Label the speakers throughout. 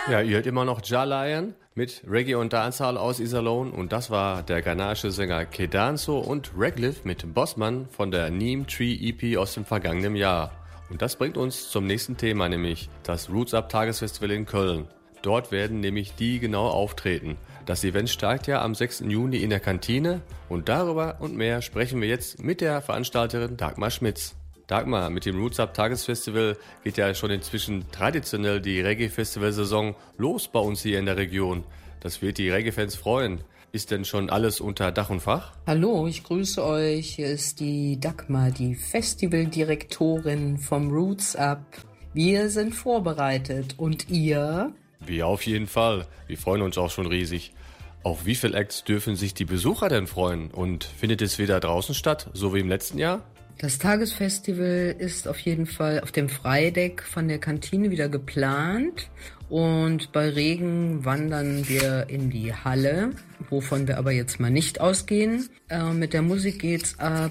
Speaker 1: Ja, ihr hört immer noch Jah-Lion mit Reggae und Dancehall aus Iserlohn und das war der ghanaische Sänger Kedanso und Regliff mit Bossman von der Neem Tree EP aus dem vergangenen Jahr. Und das bringt uns zum nächsten Thema, nämlich das Roots Up Tagesfestival in Köln. Dort werden nämlich die genau auftreten. Das Event startet ja am 6. Juni in der Kantine und darüber und mehr sprechen wir jetzt mit der Veranstalterin Dagmar Schmitz. Dagmar, mit dem Roots Up Tagesfestival geht ja schon inzwischen traditionell die Reggae-Festival-Saison los bei uns hier in der Region. Das wird die Reggae-Fans freuen. Ist denn schon alles unter Dach und Fach?
Speaker 2: Hallo, ich grüße euch. Hier ist die Dagmar, die Festivaldirektorin vom Roots Up. Wir sind vorbereitet. Und ihr?
Speaker 1: Wir auf jeden Fall. Wir freuen uns auch schon riesig. Auf wie viele Acts dürfen sich die Besucher denn freuen? Und findet es wieder draußen statt, so wie im letzten Jahr?
Speaker 2: Das Tagesfestival ist auf jeden Fall auf dem Freideck von der Kantine wieder geplant und bei Regen wandern wir in die Halle, wovon wir aber jetzt mal nicht ausgehen. Mit der Musik geht's ab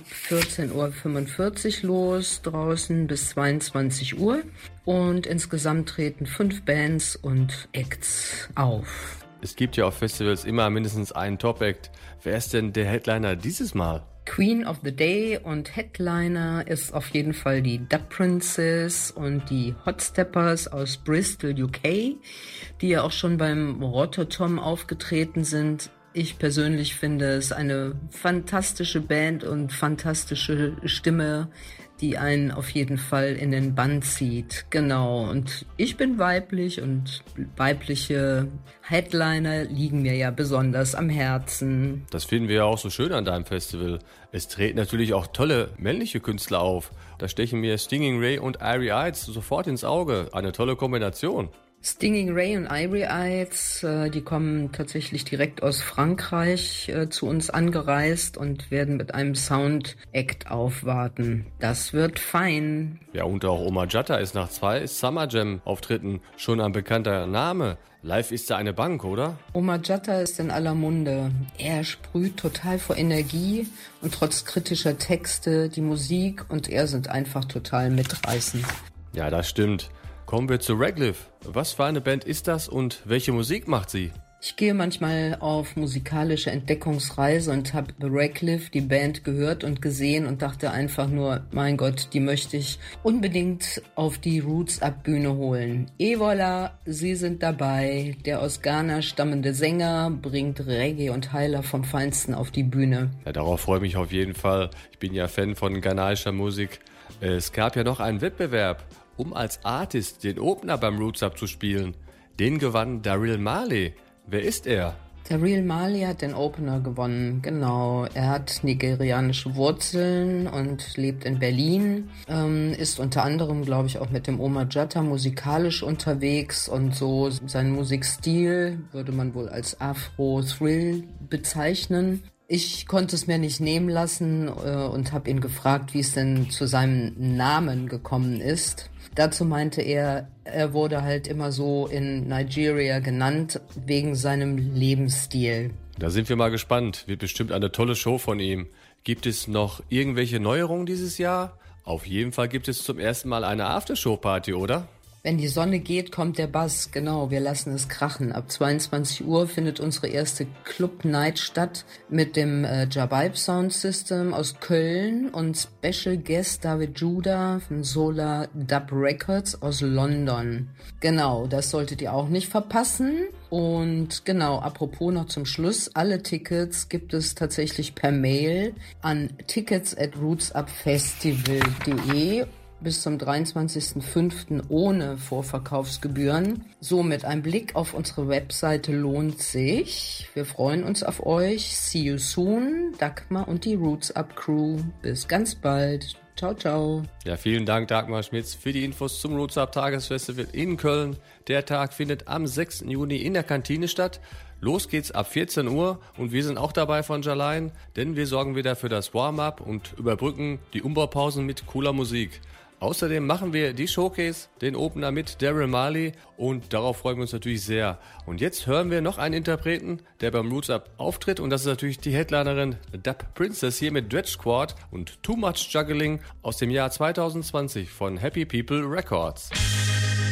Speaker 2: 14.45 Uhr los, draußen bis 22 Uhr und insgesamt treten 5 Bands und Acts auf.
Speaker 1: Es gibt ja auf Festivals immer mindestens einen Top-Act. Wer ist denn der Headliner dieses Mal?
Speaker 2: Queen of the Day und Headliner ist auf jeden Fall die Dub Princess und die Hot Steppers aus Bristol, UK, die ja auch schon beim Rototom aufgetreten sind. Ich persönlich finde es eine fantastische Band und fantastische Stimme, die einen auf jeden Fall in den Bann zieht. Genau, und ich bin weiblich und weibliche Headliner liegen mir ja besonders am Herzen.
Speaker 1: Das finden wir ja auch so schön an deinem Festival. Es treten natürlich auch tolle männliche Künstler auf. Da stechen mir Stinging Ray und Irie Ides sofort ins Auge. Eine tolle Kombination.
Speaker 2: Stinging Ray und Irie Ides, die kommen tatsächlich direkt aus Frankreich zu uns angereist und werden mit einem Sound-Act aufwarten. Das wird fein.
Speaker 1: Ja, und auch Omar Jatta ist nach 2 Summer Jam-Auftritten schon ein bekannter Name. Live ist er eine Bank, oder?
Speaker 2: Omar Jatta ist in aller Munde. Er sprüht total vor Energie und trotz kritischer Texte die Musik und er sind einfach total mitreißend.
Speaker 1: Ja, das stimmt. Kommen wir zu Regliff. Was für eine Band ist das und welche Musik macht sie?
Speaker 2: Ich gehe manchmal auf musikalische Entdeckungsreise und habe Regliff, die Band, gehört und gesehen und dachte einfach nur, mein Gott, die möchte ich unbedingt auf die Roots Up Bühne holen. Et voilà, sie sind dabei. Der aus Ghana stammende Sänger bringt Reggae und Heiler vom Feinsten auf die Bühne.
Speaker 1: Ja, darauf freue ich mich auf jeden Fall. Ich bin ja Fan von ghanaischer Musik. Es gab ja noch einen Wettbewerb, um als Artist den Opener beim Roots Up zu spielen. Den gewann Daryl Marley. Wer ist er?
Speaker 2: Daryl Marley hat den Opener gewonnen, genau. Er hat nigerianische Wurzeln und lebt in Berlin, ist unter anderem, glaube ich, auch mit dem Omar Jatta musikalisch unterwegs und so. Sein Musikstil würde man wohl als Afro-Thrill bezeichnen. Ich konnte es mir nicht nehmen lassen und habe ihn gefragt, wie es denn zu seinem Namen gekommen ist. Dazu meinte er wurde halt immer so in Nigeria genannt, wegen seinem Lebensstil.
Speaker 1: Da sind wir mal gespannt. Wird bestimmt eine tolle Show von ihm. Gibt es noch irgendwelche Neuerungen dieses Jahr? Auf jeden Fall gibt es zum ersten Mal eine Aftershow-Party, oder?
Speaker 2: Wenn die Sonne geht, kommt der Bass. Genau, wir lassen es krachen. Ab 22 Uhr findet unsere erste Club Night statt mit dem Jabibe Sound System aus Köln und Special Guest David Judah von Solar Dub Records aus London. Genau, das solltet ihr auch nicht verpassen. Und genau, apropos noch zum Schluss, alle Tickets gibt es tatsächlich per Mail an tickets@rootsupfestival.de bis zum 23.05. ohne Vorverkaufsgebühren. Somit ein Blick auf unsere Webseite lohnt sich. Wir freuen uns auf euch. See you soon. Dagmar und die Roots Up Crew. Bis ganz bald. Ciao, ciao.
Speaker 1: Ja, vielen Dank, Dagmar Schmitz, für die Infos zum Roots Up Tagesfestival in Köln. Der Tag findet am 6. Juni in der Kantine statt. Los geht's ab 14 Uhr und wir sind auch dabei von Jah-Lion, denn wir sorgen wieder für das Warm-up und überbrücken die Umbaupausen mit cooler Musik. Außerdem machen wir die Showcase, den Opener mit Daryl Marley und darauf freuen wir uns natürlich sehr. Und jetzt hören wir noch einen Interpreten, der beim Roots Up auftritt und das ist natürlich die Headlinerin Dub Princess hier mit Dredge Squad und Too Much Juggling aus dem Jahr 2020 von Happy People Records.